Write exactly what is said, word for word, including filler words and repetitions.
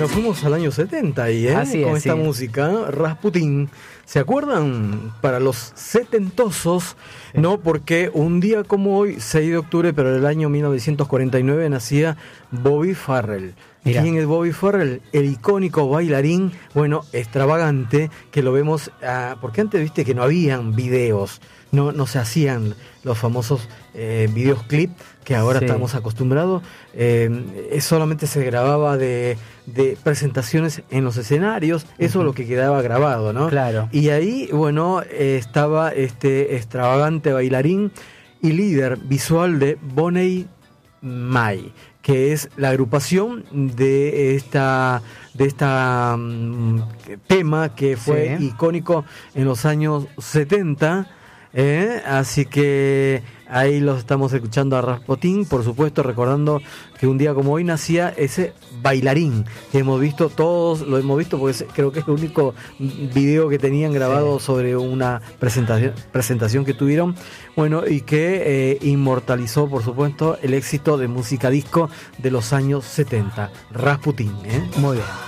nos fuimos al año setenta ahí, ¿eh? Así Con es, esta sí. música, Rasputin. ¿Se acuerdan? Para los setentosos, sí. ¿No? Porque un día como hoy, seis de octubre, pero del año mil novecientos cuarenta y nueve, nacía Bobby Farrell. Mirá. ¿Quién es Bobby Farrell? El icónico bailarín, bueno, extravagante, que lo vemos, uh, porque antes viste que no habían videos, no, no se hacían los famosos eh, videos clip que ahora sí. estamos acostumbrados, eh, solamente se grababa de, de presentaciones en los escenarios, uh-huh. Eso es lo que quedaba grabado, ¿no? Claro. Y ahí, bueno, eh, estaba este extravagante bailarín y líder visual de Bonnie May, que es la agrupación de esta de esta um, tema que fue sí. icónico en los años setenta, ¿eh? Así que ahí los estamos escuchando a Rasputin, por supuesto, recordando que un día como hoy nacía ese bailarín que hemos visto, todos lo hemos visto porque creo que es el único video que tenían grabado sí. sobre una presentación presentación que tuvieron, bueno, y que eh, inmortalizó, por supuesto, el éxito de música disco de los años setenta, Rasputin, ¿eh? Muy bien.